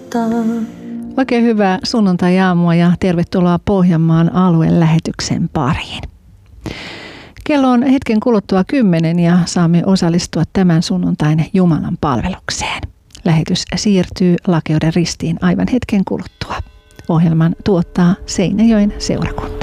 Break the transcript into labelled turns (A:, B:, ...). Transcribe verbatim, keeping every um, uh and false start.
A: Oikein hyvää sunnuntai-aamua ja tervetuloa Pohjanmaan alueen lähetyksen pariin. Kello on hetken kuluttua kymmenen ja saamme osallistua tämän sunnuntain Jumalan palvelukseen. Lähetys siirtyy Lakeuden ristiin aivan hetken kuluttua. Ohjelman tuottaa Seinäjoen seurakunta.